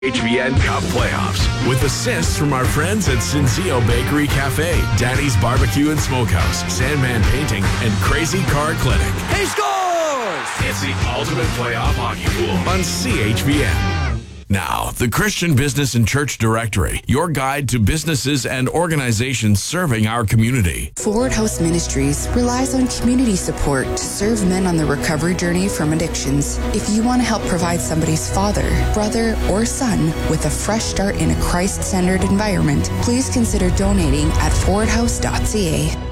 HVN Cup playoffs with assists from our friends at Cinzio Bakery Cafe, Daddy's Barbecue and Smokehouse, Sandman Painting, and Crazy Car Clinic. He scores! It's the ultimate playoff hockey pool on CHVN. Now, the Christian Business and Church Directory, your guide to businesses and organizations serving our community. Forward House Ministries relies on community support to serve men on the recovery journey from addictions. If you want to help provide somebody's father, brother, or son with a fresh start in a Christ-centered environment, please consider donating at forwardhouse.ca.